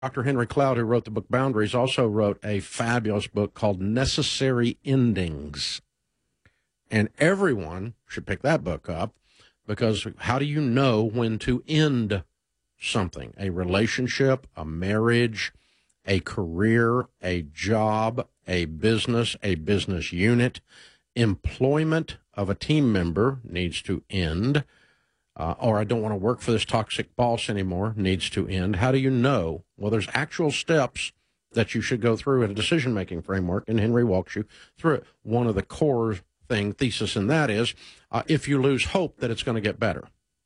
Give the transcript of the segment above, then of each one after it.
Dr. Henry Cloud, who wrote the book Boundaries, also wrote a fabulous book called Necessary Endings. And everyone should pick that book up, because how do you know when to end something? A relationship, a marriage, a career, a job, a business unit, employment of a team member needs to end. Or I don't want to work for this toxic boss anymore, needs to end. How do you know? Well, there's actual steps that you should go through in a decision-making framework, and Henry walks you through it. One of the core thesis in that is if you lose hope that it's going to get better.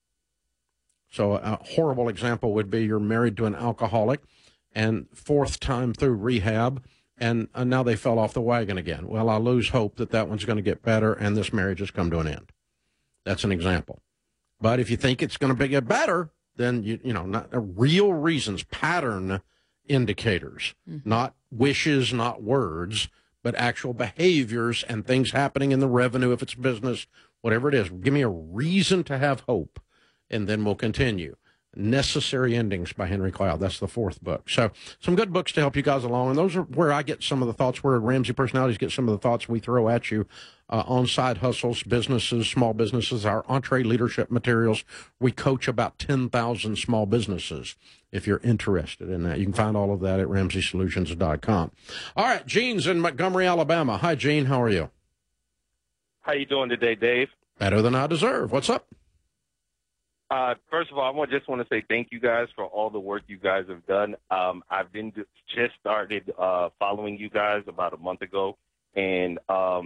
So a horrible example would be you're married to an alcoholic, and fourth time through rehab, and now they fell off the wagon again. Well, I lose hope that that one's going to get better, and this marriage has come to an end. That's an example. But if you think it's going to get better, then, not real reasons, pattern indicators, not wishes, not words, but actual behaviors and things happening in the revenue, if it's business, whatever it is. Give me a reason to have hope, and then we'll continue. Necessary Endings by Henry Cloud. That's the fourth book. So some good books to help you guys along. And those are where I get some of the thoughts, where Ramsey Personalities get some of the thoughts we throw at you on side hustles, businesses, small businesses, our Entree Leadership materials. We coach about 10,000 small businesses. If you're interested in that, you can find all of that at RamseySolutions.com. All right, Gene's in Montgomery, Alabama. Hi, Gene. How are you? How you doing today, Dave? Better than I deserve. What's up? First of all, I just want to say thank you guys for all the work you guys have done. I've just started following you guys about a month ago, and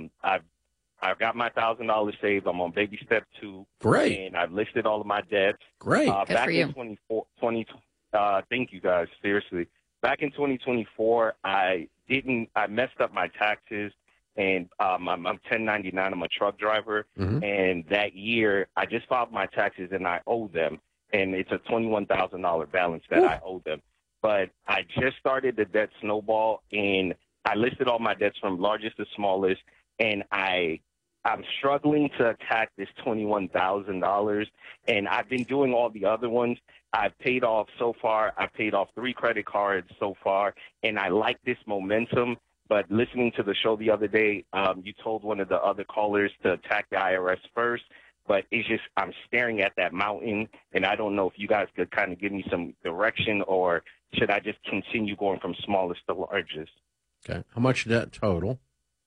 I've got my $1,000 saved. I'm on baby step 2. Great. And I've listed all of my debts. Great. Good back for you. in thank you guys, seriously. Back in 2024, I messed up my taxes. And I'm 1099. I'm a truck driver. And that year, I just filed my taxes, and I owe them. And it's a $21,000 balance that I owe them. But I just started the debt snowball, and I listed all my debts from largest to smallest. And I'm struggling to attack this $21,000. And I've been doing all the other ones. I've paid off so far. I've paid off 3 credit cards so far. And I like this momentum. But listening to the show the other day, you told one of the other callers to attack the IRS first. But it's just, I'm staring at that mountain, and I don't know if you guys could kind of give me some direction, or should I just continue going from smallest to largest? Okay. How much debt total?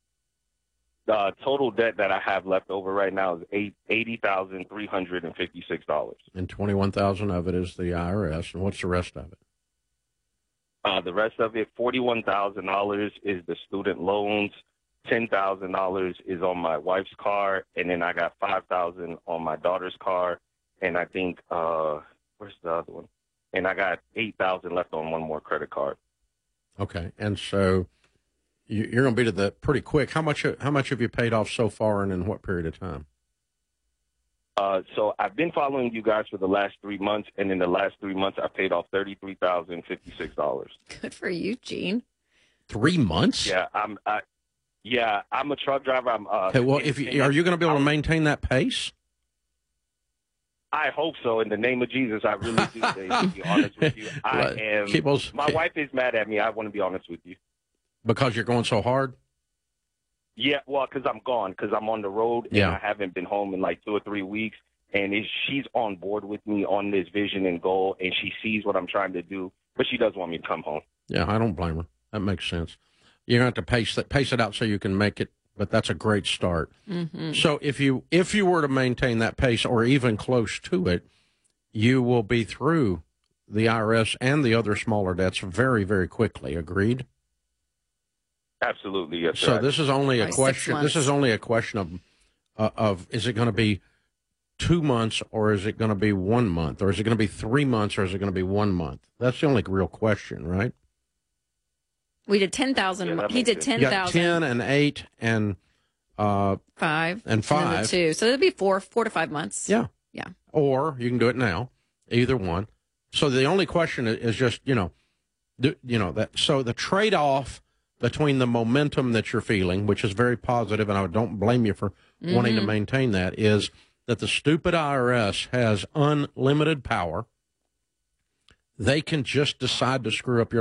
The total debt that I have left over right now is $80,356. And $21,000 of it is the IRS. And what's the rest of it? The rest of it, $41,000 is the student loans, $10,000 is on my wife's car, and then I got $5,000 on my daughter's car, and I think where's the other one? And I got $8,000 left on one more credit card. Okay, and so you're going to be to the pretty quick. How much have you paid off so far, and in what period of time? So I've been following you guys for the last 3 months, and in the last 3 months, I paid off $33,056. Good for you, Gene. 3 months? Yeah, I'm a truck driver. Okay, well, are you going to be able to maintain that pace? I hope so. In the name of Jesus, I really do. Dave, to be honest with you, I am. My wife is mad at me. I want to be honest with you. Because you're going so hard? Yeah, well, because I'm gone, because I'm on the road, and I haven't been home in like 2 or 3 weeks, and she's on board with me on this vision and goal, and she sees what I'm trying to do, but she does want me to come home. Yeah, I don't blame her. That makes sense. You're going to have to pace it out so you can make it, but that's a great start. So if you were to maintain that pace or even close to it, you will be through the IRS and the other smaller debts very, very quickly. Agreed? Absolutely, yes, sir. So this is only a question. 6 months. This is only a question of is it going to be 2 months, or is it going to be 1 month, or is it going to be 3 months, or is it going to be 1 month? That's the only real question, right? We did 10,000. Yeah, he did 10,000. You got 10 and 8 and 5 and 5. then the 2. So it'll be 4 to 5 months. Yeah. Yeah. Or you can do it now, either one. So the only question is just that. So the trade-off between the momentum that you're feeling, which is very positive, and I don't blame you for wanting to maintain that, is that the stupid IRS has unlimited power they can just decide to screw up your